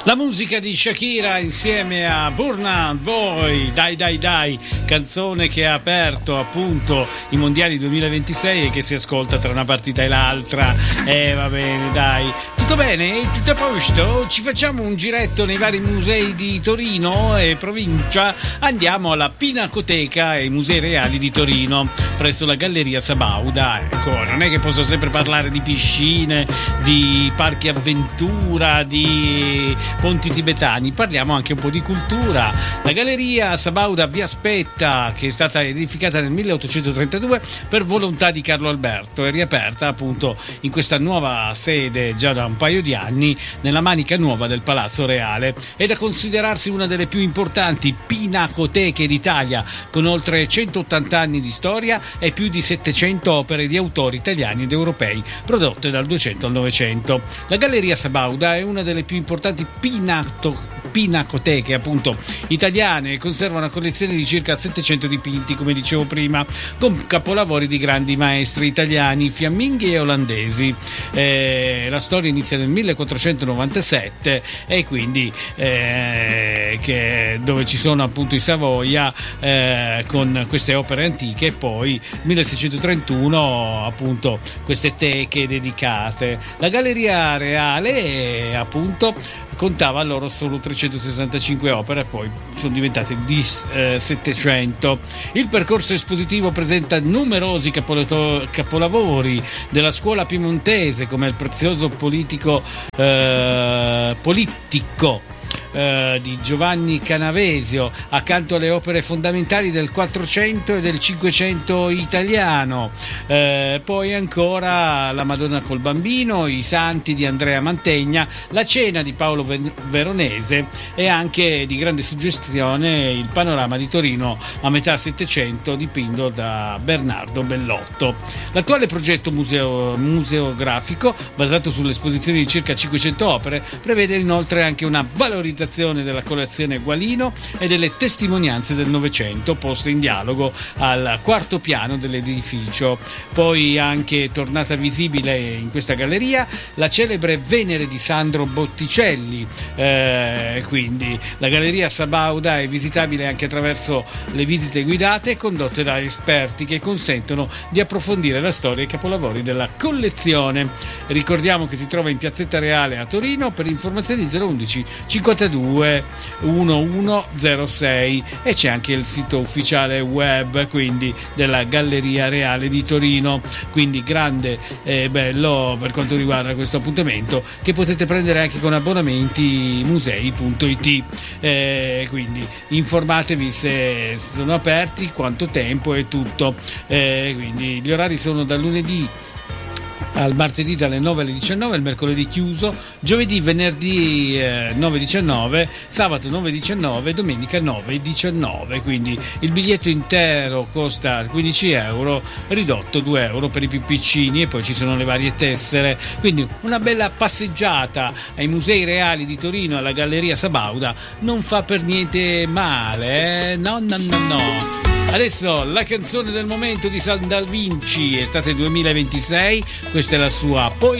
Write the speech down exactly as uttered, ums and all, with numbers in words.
La musica di Shakira insieme a Burna Boy, Dai Dai Dai, canzone che ha aperto appunto i mondiali duemilaventisei e che si ascolta tra una partita e l'altra. Eh va bene, dai, tutto bene? Tutto a posto? Ci facciamo un giretto nei vari musei di Torino e provincia. Andiamo alla Pinacoteca e ai Musei Reali di Torino presso la Galleria Sabauda. Ecco, non è che posso sempre parlare di piscine, di parchi avventura, di ponti tibetani, parliamo anche un po' di cultura. La Galleria Sabauda vi aspetta, che è stata edificata nel milleottocentotrentadue per volontà di Carlo Alberto, è riaperta appunto in questa nuova sede già da un paio di anni nella Manica Nuova del Palazzo Reale. È da considerarsi una delle più importanti pinacoteche d'Italia, con oltre centottanta anni di storia e più di settecento opere di autori italiani ed europei prodotte dal duecento al novecento. La Galleria Sabauda è una delle più importanti pinato pinacoteche appunto italiane e conserva una collezione di circa settecento dipinti, come dicevo prima, con capolavori di grandi maestri italiani, fiamminghi e olandesi. Eh, la storia inizia nel millequattrocentonovantasette e quindi eh, che, dove ci sono appunto i Savoia eh, con queste opere antiche, e poi milleseicentotrentuno appunto queste teche dedicate. La Galleria Reale appunto contava a loro solo trecentosessantacinque opere, poi sono diventate di eh, settecento. Il percorso espositivo presenta numerosi capolato- capolavori della scuola piemontese, come il prezioso politico eh, politico Uh, di Giovanni Canavesio, accanto alle opere fondamentali del quattrocento e del cinquecento italiano. Uh, poi ancora la Madonna col Bambino, i Santi di Andrea Mantegna, la Cena di Paolo Veronese e anche di grande suggestione il Panorama di Torino a metà Settecento dipinto da Bernardo Bellotto. L'attuale progetto museo, museografico, basato sull'esposizione di circa cinquecento opere, prevede inoltre anche una valorizzazione della collezione Gualino e delle testimonianze del Novecento poste in dialogo al quarto piano dell'edificio. Poi anche tornata visibile in questa galleria la celebre Venere di Sandro Botticelli, eh, quindi la Galleria Sabauda è visitabile anche attraverso le visite guidate condotte da esperti che consentono di approfondire la storia e i capolavori della collezione. Ricordiamo che si trova in Piazzetta Reale a Torino. Per informazioni zero undici cinquantadue undici zero sei e c'è anche il sito ufficiale web quindi della Galleria Reale di Torino, quindi grande e bello per quanto riguarda questo appuntamento, che potete prendere anche con abbonamenti musei punto it. Eh, quindi informatevi se sono aperti, quanto tempo e tutto. Eh, quindi gli orari sono dal lunedì al martedì dalle nove alle diciannove, il mercoledì chiuso, giovedì, venerdì eh, nove diciannove, sabato nove diciannove, domenica nove diciannove. Quindi il biglietto intero costa quindici euro, ridotto due euro per i più piccini, e poi ci sono le varie tessere. Quindi una bella passeggiata ai Musei Reali di Torino, alla Galleria Sabauda, non fa per niente male, eh? No, no, no, no. Adesso la canzone del momento di San Dal Vinci, estate duemilaventisei, questa è la sua Poi